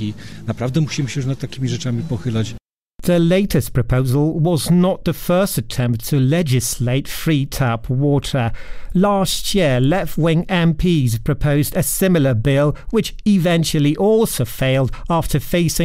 i naprawdę musimy się już nad takimi rzeczami pochylać. The latest proposal was not the first attempt to legislate free tap water. Last year, left-wing MPs proposed a similar bill, which eventually also failed after facing